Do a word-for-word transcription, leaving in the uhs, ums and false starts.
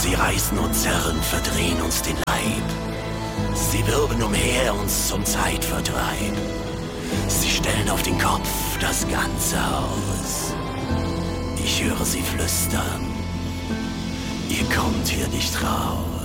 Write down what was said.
Sie reißen und zerren, verdrehen uns den Leib. Sie wirbeln umher uns zum Zeitvertreib. Sie stellen auf den Kopf das ganze Haus. Ich höre sie flüstern, ihr kommt hier nicht raus.